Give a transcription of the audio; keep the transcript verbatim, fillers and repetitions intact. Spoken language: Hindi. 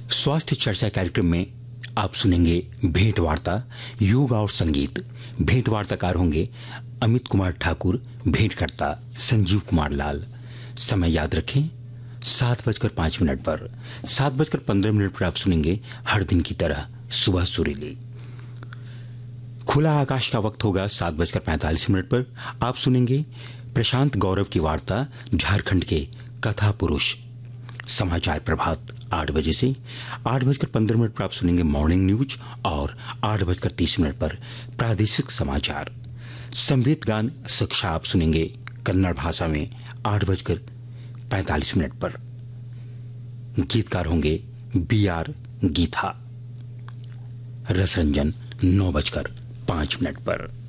स्वास्थ्य चर्चा कार्यक्रम में आप सुनेंगे भेंट वार्ता, योग और संगीत। भेंट वार्ताकार होंगे अमित कुमार ठाकुर, भेंटकर्ता संजीव कुमार लाल। समय याद रखें सात बजकर पांच मिनट पर। सात बजकर पंद्रह मिनट पर आप सुनेंगे हर दिन की तरह सुबह सुरीली। खुला आकाश का वक्त होगा सात बजकर पैंतालीस मिनट पर। आप सुनेंगे प्रशांत गौरव की वार्ता, झारखंड के कथा पुरुष। समाचार प्रभात आठ बजे से आठ बजकर पंद्रह मिनट पर आप सुनेंगे मॉर्निंग न्यूज और आठ बजकर तीस मिनट पर प्रादेशिक समाचार। संगीत गान शिक्षा आप सुनेंगे कन्नड़ भाषा में आठ बजकर पैंतालीस मिनट पर। गीतकार होंगे बी आर गीता। रसरंजन नौ बजकर पांच मिनट पर।